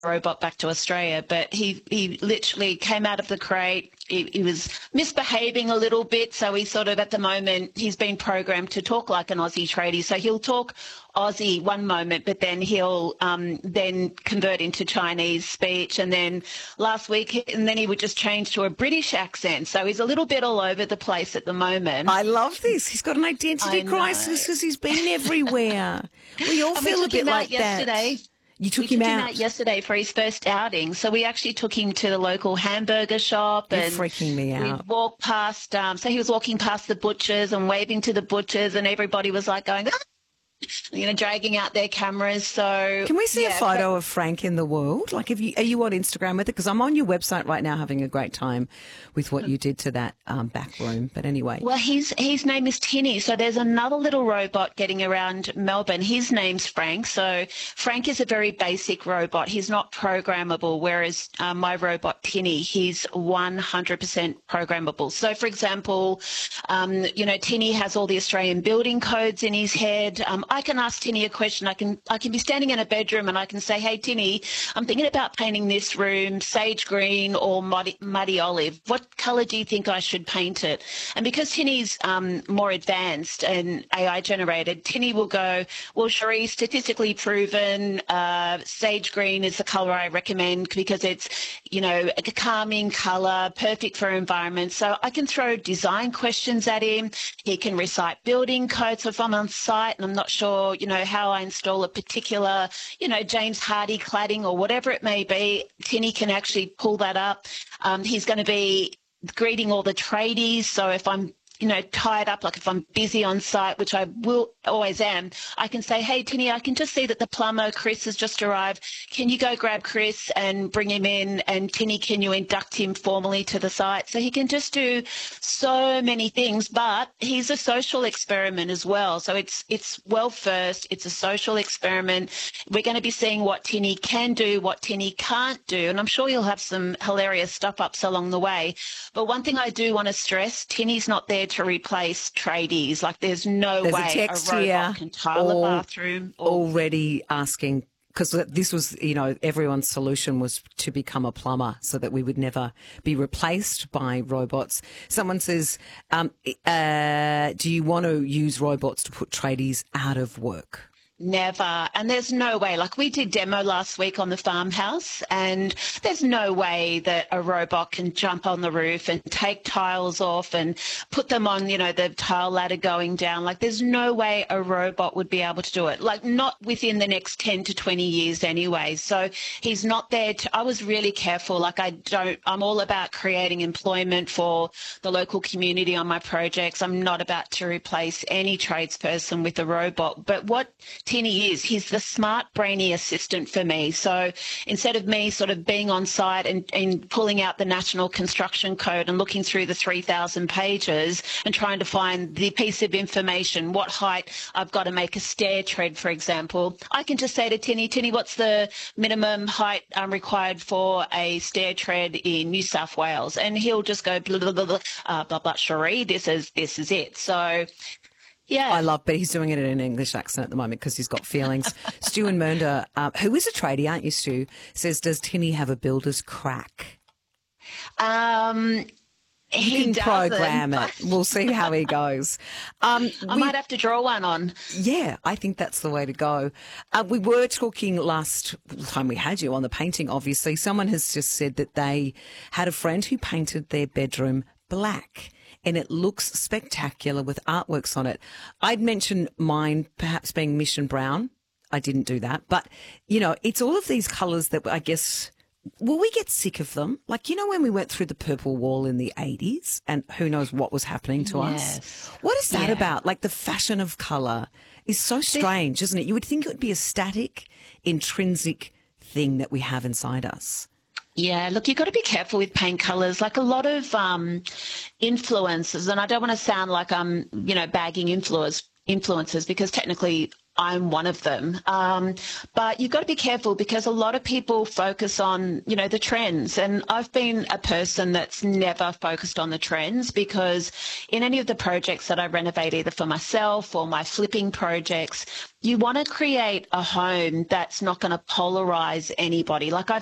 robot back to Australia, but he literally came out of the crate. He was misbehaving a little bit, so he sort of at the moment he's been programmed to talk like an Aussie tradie. So he'll talk Aussie one moment, but then he'll then convert into Chinese speech, and then last week, and then he would just change to a British accent. So he's a little bit all over the place at the moment. I love this. He's got an identity crisis because he's been everywhere. We all feel a bit like yesterday. that. You took him out yesterday for his first outing. So we actually took him to the local hamburger shop. You're and freaking me out. We walked past, so he was walking past the butchers and waving to the butchers, and everybody was like going, dragging out their cameras. So can we see a photo of Frank in the world? Like, are you on Instagram with it? Because I'm on your website right now having a great time with what you did to that back room. But anyway. Well, his name is Tinny. So there's another little robot getting around Melbourne. His name's Frank. So Frank is a very basic robot. He's not programmable, whereas my robot Tinny, he's 100% programmable. So, for example, Tinny has all the Australian building codes in his head. I can ask Tinny a question. I can be standing in a bedroom and I can say, hey, Tinny, I'm thinking about painting this room sage green or muddy olive. What colour do you think I should paint it? And because Tinny's more advanced and AI generated, Tinny will go, well, Cherie, statistically proven, sage green is the colour I recommend because it's, a calming colour, perfect for environment. So I can throw design questions at him. He can recite building codes. So if I'm on site and I'm not sure, how I install a particular, James Hardie cladding or whatever it may be, Tinny can actually pull that up. He's going to be greeting all the tradies. So if I'm tied up, like if I'm busy on site, which I will always am, I can say, hey, Tinny, I can just see that the plumber, Chris, has just arrived. Can you go grab Chris and bring him in? And Tinny, can you induct him formally to the site? So he can just do so many things, but he's a social experiment as well. So it's well first, it's a social experiment. We're going to be seeing what Tinny can do, what Tinny can't do. And I'm sure you'll have some hilarious stuff-ups along the way. But one thing I do want to stress, Tinny's not there to replace tradies. Like there's no way a text a robot here can tile a bathroom. Already asking, because this was, everyone's solution was to become a plumber so that we would never be replaced by robots. Someone says, do you want to use robots to put tradies out of work? Never. And there's no way. Like we did demo last week on the farmhouse, and there's no way that a robot can jump on the roof and take tiles off and put them on, the tile ladder going down. Like there's no way a robot would be able to do it. Like not within the next 10 to 20 years anyway. So he's not there I was really careful. Like I'm all about creating employment for the local community on my projects. I'm not about to replace any tradesperson with a robot. But what Tinny is, he's the smart, brainy assistant for me. So instead of me sort of being on site and pulling out the National Construction Code and looking through the 3,000 pages and trying to find the piece of information, what height I've got to make a stair tread, for example, I can just say to Tinny, what's the minimum height required for a stair tread in New South Wales? And he'll just go, blah, blah, blah, blah, blah, blah, Cherie, this is it. So yeah. But he's doing it in an English accent at the moment because he's got feelings. Stu and Mernda, who is a tradie, aren't you, Stu, says, does Tinny have a builder's crack? He can doesn't. program it. We'll see how he goes. I might have to draw one on. Yeah, I think that's the way to go. We were talking last time we had you on the painting, obviously. Someone has just said that they had a friend who painted their bedroom black, and it looks spectacular with artworks on it. I'd mentioned mine perhaps being Mission Brown. I didn't do that. But, it's all of these colours that I guess, will we get sick of them? Like, when we went through the purple wall in the 80s and who knows what was happening to us? What is that about? Like the fashion of colour is so strange, isn't it? You would think it would be a static, intrinsic thing that we have inside us. Yeah, look, you've got to be careful with paint colours. Like a lot of influencers, and I don't want to sound like I'm, bagging influencers because technically I'm one of them. But you've got to be careful because a lot of people focus on, the trends. And I've been a person that's never focused on the trends because in any of the projects that I renovate, either for myself or my flipping projects, you want to create a home that's not going to polarize anybody. Like I've